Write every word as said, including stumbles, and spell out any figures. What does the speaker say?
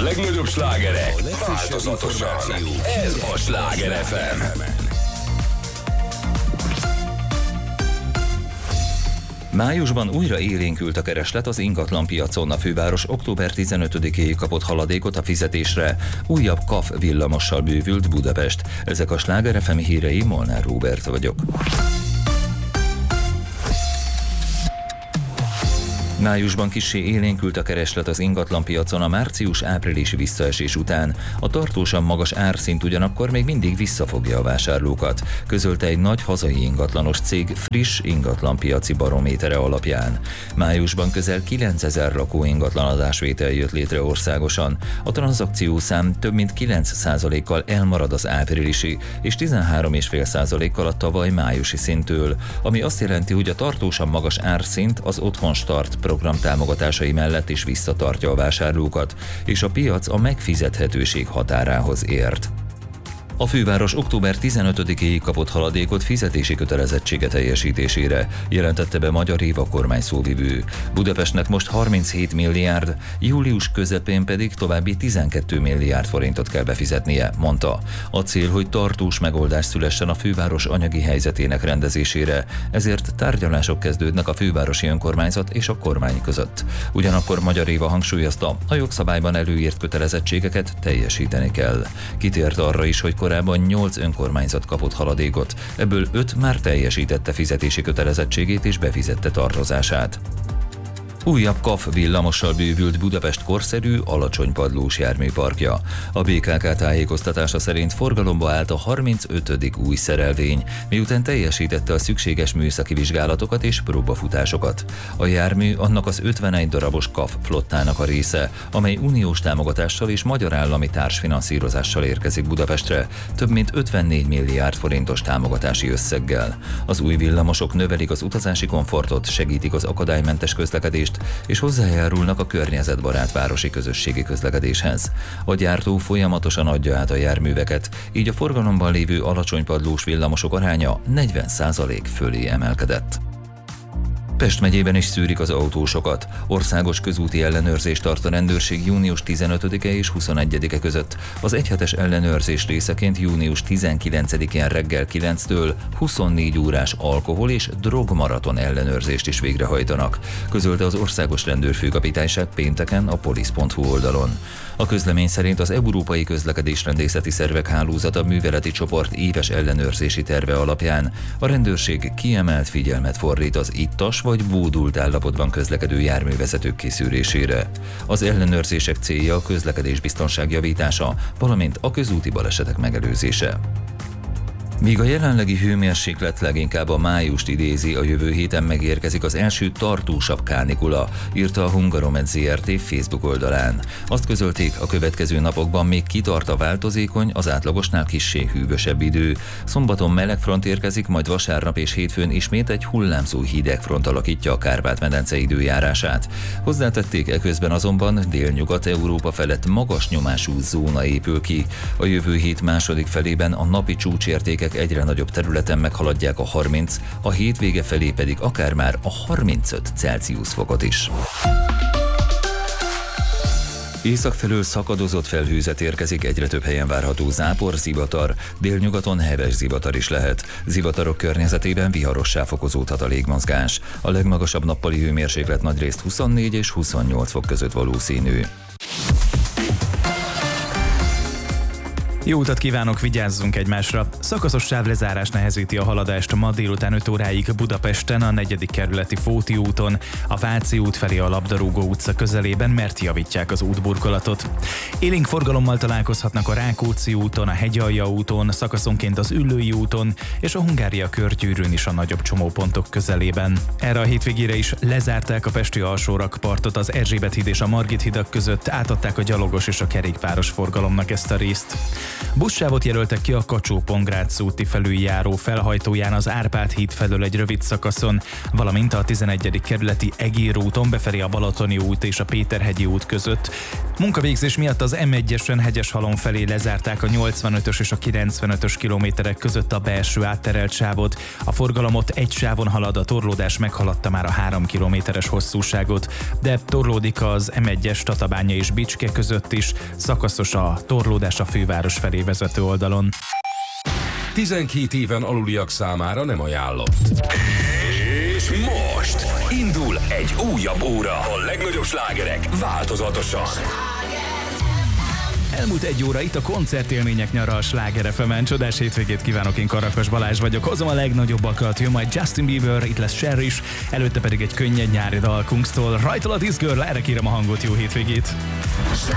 legnagyobb slágerek változatosan. Ez a Sláger ef em. Májusban újra élénkült a kereslet az ingatlanpiacon. A főváros október tizenötödikéig kapott haladékot a fizetésre. Újabb ká á ef villamossal bővült Budapest. Ezek a Sláger ef em hírei, Molnár Róbert vagyok. Májusban kissé élénkült a kereslet az ingatlanpiacon a március-áprilisi visszaesés után. A tartósan magas árszint ugyanakkor még mindig visszafogja a vásárlókat, közölte egy nagy hazai ingatlanos cég friss ingatlanpiaci barométere alapján. Májusban közel kilencezer lakó ingatlanadásvétel jött létre országosan. A tranzakciószám több mint kilenc százalékkal elmarad az áprilisi és tizenhárom egész öt százalékkal a tavaly májusi szinttől, ami azt jelenti, hogy a tartósan magas árszint az Otthon Start program támogatásai mellett is visszatartja a vásárlókat, és a piac a megfizethetőség határához ért. A főváros október tizenötödikéig kapott haladékot fizetési kötelezettsége teljesítésére, jelentette be Magyar Éva kormány szóvivő. Budapestnek most harminchét milliárd, július közepén pedig további tizenkét milliárd forintot kell befizetnie, mondta. A cél, hogy tartós megoldás szülessen a főváros anyagi helyzetének rendezésére, ezért tárgyalások kezdődnek a fővárosi önkormányzat és a kormány között. Ugyanakkor Magyar Éva hangsúlyozta, a jogszabályban előírt kötelezettségeket teljesíteni kell. Kitért arra is, hogy korábban nyolc önkormányzat kapott haladékot, ebből öt már teljesítette fizetési kötelezettségét és befizette tartozását. Újabb ká á ef villamossal bővült Budapest korszerű, alacsony padlós járműparkja. A bé ká ká tájékoztatása szerint forgalomba állt a harmincötödik új szerelvény, miután teljesítette a szükséges műszaki vizsgálatokat és próbafutásokat. A jármű annak az ötvenegy darabos ká á ef flottának a része, amely uniós támogatással és magyar állami társfinanszírozással érkezik Budapestre, több mint ötvennégy milliárd forintos támogatási összeggel. Az új villamosok növelik az utazási komfortot, segítik az akadálymentes közlekedést, és hozzájárulnak a környezetbarát városi közösségi közlekedéshez. A gyártó folyamatosan adja át a járműveket, így a forgalomban lévő alacsony padlós villamosok aránya negyven százalék fölé emelkedett. Pest megyében is szűrik az autósokat. Országos közúti ellenőrzést tart a rendőrség június tizenötödike és huszonegyedike között. Az egyhetes ellenőrzés részeként június tizenkilencedikén reggel kilenctől huszonnégy órás alkohol- és drogmaraton ellenőrzést is végrehajtanak, közölte az Országos Rendőrfőkapitányság pénteken a polisz pont hu oldalon. A közlemény szerint az Európai Közlekedésrendészeti Szervek Hálózata műveleti csoport éves ellenőrzési terve alapján a rendőrség kiemelt figyelmet fordít az ittas vagy bódult állapotban közlekedő járművezetők kiszűrésére. Az ellenőrzések célja a közlekedésbiztonság javítása, valamint a közúti balesetek megelőzése. Míg a jelenlegi hőmérséklet leginkább a májust idézi, a jövő héten megérkezik az első tartósabb kánikula, írta a Hungaromed zé er té Facebook oldalán. Azt közölték, a következő napokban még kitart a változékony, az átlagosnál kissé hűvösebb idő. Szombaton meleg front érkezik, majd vasárnap és hétfőn ismét egy hullámzó hideg front alakítja a Kárpát-medence időjárását. Hozzátették, eközben azonban délnyugat-Európa felett magas nyomású zóna épül ki. A jövő hét második felében a napi csúcsértékek egyre nagyobb területen meghaladják a harminc, a hétvége felé pedig akár már a harmincöt Celsius fokot is. Észak felől szakadozott felhőzet érkezik, egyre több helyen várható zápor, zivatar, délnyugaton heves zivatar is lehet. Zivatarok környezetében viharossá fokozódhat a légmozgás. A legmagasabb nappali hőmérséklet nagyrészt huszonnégy és huszonnyolc fok között valószínű. Jó utat kívánok, vigyázzunk egymásra! Szakaszos sávlezárás nehezíti a haladást ma délután öt óráig Budapesten, a negyedik kerületi Fóti úton, a Váci út felé a Labdarúgó utca közelében, mert javítják az útburkolatot. Élénk forgalommal találkozhatnak a Rákóczi úton, a Hegyalja úton, szakaszonként az Üllői úton és a Hungária körgyűrűn is a nagyobb csomópontok közelében. Erre a hétvégére is lezárták a pesti alsórakpartot, az Erzsébet híd és a Margit hidak között, átadták a gyalogos és a kerékpáros forgalomnak ezt a részt. Buszsávot jelöltek ki a Kacsó-Pongrác úti felüljáró felhajtóján az Árpád híd felől egy rövid szakaszon, valamint a tizenegyedik kerületi Egér úton befelé a Balatoni út és a Péterhegyi út között. Munkavégzés miatt az em egyesen Hegyeshalom felé lezárták a nyolcvanötös és a kilencvenötös kilométerek között a belső átterelt sávot. A forgalom ott egy sávon halad, a torlódás meghaladta már a három kilométeres hosszúságot, de torlódik az em egyes Tatabánya és Bicske között is, szakaszos a torlódás a főváros felé vezető oldalon. tizenkét éven aluliak számára nem ajánlott. És most indul egy újabb óra. A legnagyobb slágerek változatosan. Elmúlt egy óra itt a koncertélmények nyara a Sláger ef emen. Csodás hétvégét kívánok, én Karakas Balázs vagyok. Hozom a legnagyobbakat, jön majd Justin Bieber, itt lesz Cher is, előtte pedig egy könnyed nyári dal Kungstól. Rajtól a This Girl, erre kérem a hangot, jó hétvégét!